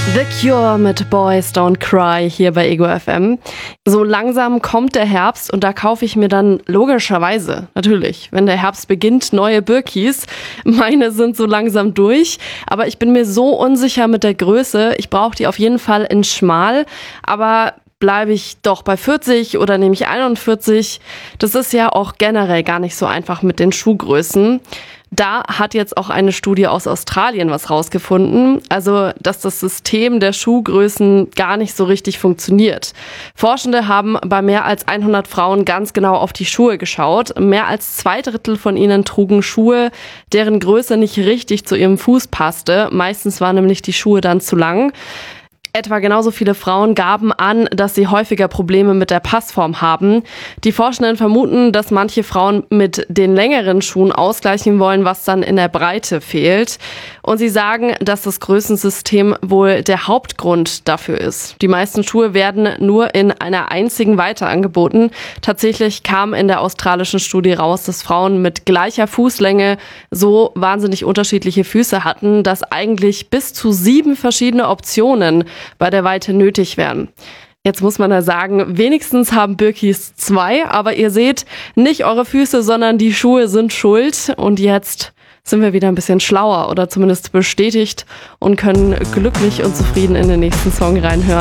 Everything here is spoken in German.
The Cure mit Boys Don't Cry hier bei Ego FM. So langsam kommt der Herbst und da kaufe ich mir dann logischerweise, natürlich, wenn der Herbst beginnt, neue Birkis. Meine sind so langsam durch, aber ich bin mir so unsicher mit der Größe. Ich brauche die auf jeden Fall in schmal, aber bleibe ich doch bei 40 oder nehme ich 41? Das ist ja auch generell gar nicht so einfach mit den Schuhgrößen. Da hat jetzt auch eine Studie aus Australien was rausgefunden, also dass das System der Schuhgrößen gar nicht so richtig funktioniert. Forschende haben bei mehr als 100 Frauen ganz genau auf die Schuhe geschaut. Mehr als 2/3 von ihnen trugen Schuhe, deren Größe nicht richtig zu ihrem Fuß passte. Meistens waren nämlich die Schuhe dann zu lang. Etwa genauso viele Frauen gaben an, dass sie häufiger Probleme mit der Passform haben. Die Forschenden vermuten, dass manche Frauen mit den längeren Schuhen ausgleichen wollen, was dann in der Breite fehlt. Und sie sagen, dass das Größensystem wohl der Hauptgrund dafür ist. Die meisten Schuhe werden nur in einer einzigen Weite angeboten. Tatsächlich kam in der australischen Studie raus, dass Frauen mit gleicher Fußlänge so wahnsinnig unterschiedliche Füße hatten, dass eigentlich bis zu 7 verschiedene Optionen bei der Weite nötig wären. Jetzt muss man da sagen, wenigstens haben Birkis 2, aber ihr seht, nicht eure Füße, sondern die Schuhe sind schuld. Und jetzt sind wir wieder ein bisschen schlauer oder zumindest bestätigt und können glücklich und zufrieden in den nächsten Song reinhören.